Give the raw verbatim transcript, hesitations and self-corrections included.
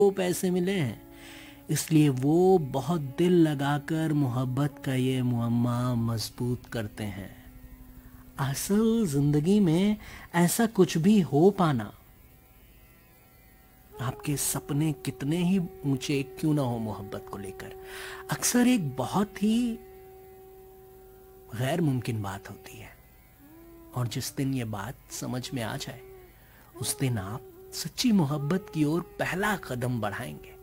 वो पैसे मिले हैं, इसलिए वो बहुत दिल लगाकर मोहब्बत का ये मुअम्मा मजबूत करते हैं। असल जिंदगी में ऐसा कुछ भी हो पाना, आपके सपने कितने ही ऊंचे क्यों ना हो मोहब्बत को लेकर, अक्सर एक बहुत ही गैर मुमकिन बात होती है। और जिस दिन ये बात समझ में आ जाए, उस दिन आप सच्ची मोहब्बत की ओर पहला कदम बढ़ाएंगे।